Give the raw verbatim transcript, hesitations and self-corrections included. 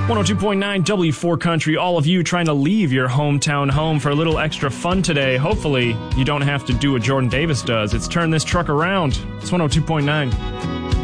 one oh two point nine W four Country, all of you trying to leave your hometown home for a little extra fun today. Hopefully, you don't have to do what Jordan Davis does. It's turn this truck around. It's one oh two point nine.